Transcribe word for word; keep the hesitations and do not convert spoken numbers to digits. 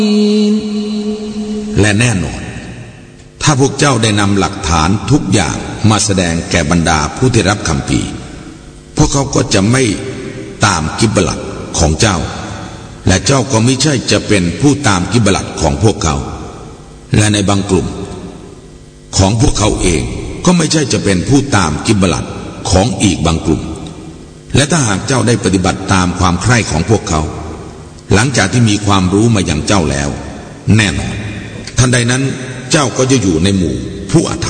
และแน่นอนถ้าพวกเจ้าได้นำหลักฐานทุกอย่างมาแสดงแก่บรรดาผู้ที่รับคัมภีร์พวกเขาก็จะไม่ตามกิบลัตของเจ้าและเจ้าก็ไม่ใช่จะเป็นผู้ตามกิบลัตของพวกเขาและในบางกลุ่มของพวกเขาเองก็ไม่ใช่จะเป็นผู้ตามกิบลัตของอีกบางกลุ่มและถ้าหากเจ้าได้ปฏิบัติตามความใคร่ของพวกเขาหลังจากที่มีความรู้มาอย่างเจ้าแล้วแน่นอนทันใดนั้นเจ้าก็จะอยู่ในหมู่ผู้อธรรม